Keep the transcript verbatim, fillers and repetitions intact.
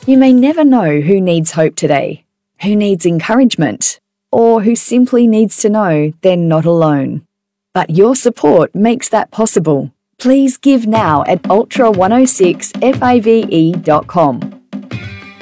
You may never know who needs hope today, who needs encouragement, or who simply needs to know they're not alone. But your support makes that possible. Please give now at ultra one oh six fave dot com.